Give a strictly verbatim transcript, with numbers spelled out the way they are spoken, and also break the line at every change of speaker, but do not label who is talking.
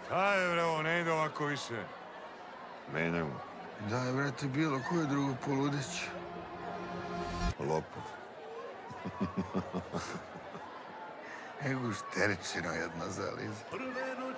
Daj, bre, ovo ne ide ovako više. Menjamo.
Daj, brate, bilo koje drugo poludeć.
Lopov.
Ego šteričino jedna zaliza.